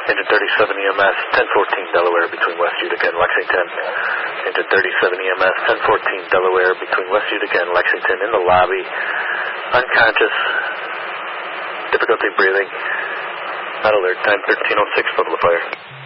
Engine 37 EMS, 1014 Delaware between West Utica and Lexington. Engine 37 EMS, 1014 Delaware between West Utica and Lexington in the lobby. Unconscious. Difficulty breathing. Not alert. Time 13:06, level of fire.